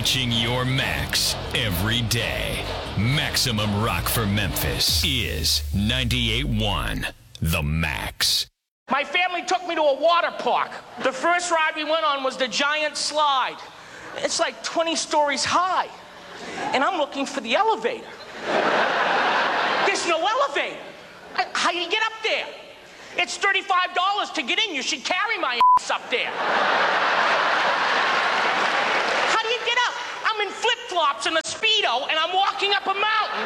Reaching your max every day. Maximum rock for Memphis is 98.1 The Max. My family took me to a water park. The first ride we went on was the giant slide. It's like 20 stories high. And I'm looking for the elevator. There's no elevator. How do you get up there? It's $35 to get in. You should carry my ass up there. How do you get up? I'm in flip-flops and a Speedo, and I'm walking up a mountain.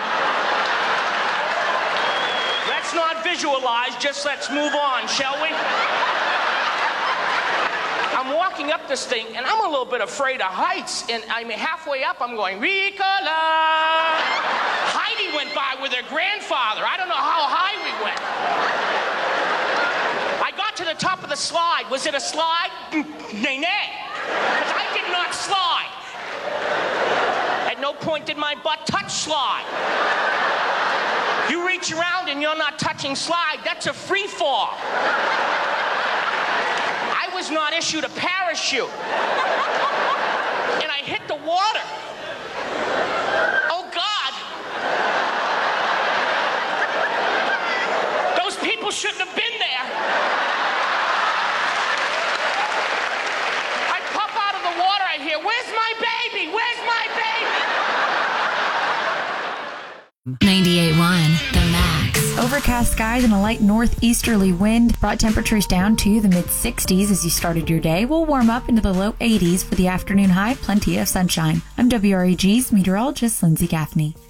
Let's not visualize, just let's move on, shall we? I'm walking up this thing, and I'm a little bit afraid of heights, and I'm halfway up, I'm going, Ricola! Heidi went by with her grandfather. I don't know how high we went. I got to the top of the slide. Was it a slide? Nay, nay. Because I did not slide. At no point did my butt touch slide. You reach around and you're not touching slide, that's a free fall. I was not issued a parachute. And I hit the water. Oh God. Those people shouldn't have been there. I pop out of the water, I hear, where's my baby? Where's my baby? 98.1 The Max. Overcast skies and a light northeasterly wind brought temperatures down to the mid-60s as you started your day. We'll warm up into the low 80s for the afternoon high, plenty of sunshine. I'm WREG's meteorologist Lindsay Gaffney.